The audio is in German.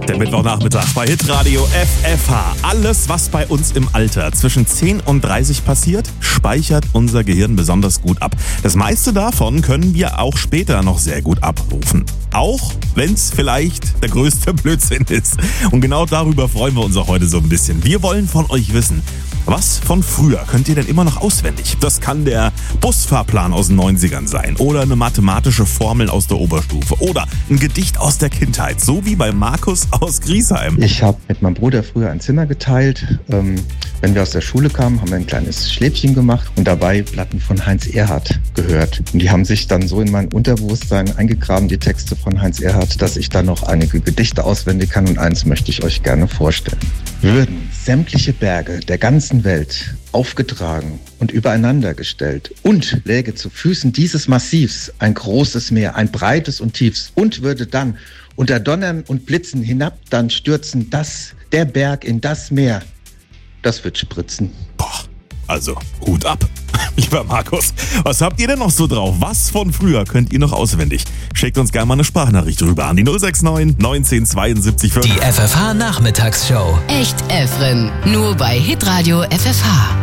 Der Mittwochnachmittag bei Hitradio FFH. Alles, was bei uns im Alter zwischen 10 und 30 passiert, speichert unser Gehirn besonders gut ab. Das meiste davon können wir auch später noch sehr gut abrufen. Auch wenn es vielleicht der größte Blödsinn ist. Und genau darüber freuen wir uns auch heute so ein bisschen. Wir wollen von euch wissen, was von früher könnt ihr denn immer noch auswendig? Das kann der Busfahrplan aus den 90ern sein oder eine mathematische Formel aus der Oberstufe oder ein Gedicht aus der Kindheit, so wie bei Markus aus Griesheim. Ich habe mit meinem Bruder früher ein Zimmer geteilt. Wenn wir aus der Schule kamen, haben wir ein kleines Schläfchen gemacht und dabei Platten von Heinz Erhardt gehört. Und die haben sich dann so in mein Unterbewusstsein eingegraben, die Texte von Heinz Erhardt, dass ich da noch einige Gedichte auswendig kann und eins möchte ich euch gerne vorstellen. Würden sämtliche Berge der ganzen Welt aufgetragen und übereinander gestellt und läge zu Füßen dieses Massivs ein großes Meer, ein breites und tiefes und würde dann unter Donnern und Blitzen hinab dann stürzen, der Berg in das Meer, das wird spritzen. Boah, also Hut ab. Lieber Markus, was habt ihr denn noch so drauf? Was von früher könnt ihr noch auswendig? Schickt uns gerne mal eine Sprachnachricht rüber an die 069 19 72 5. Die FFH Nachmittagsshow. Echt Efren. Nur bei Hitradio FFH.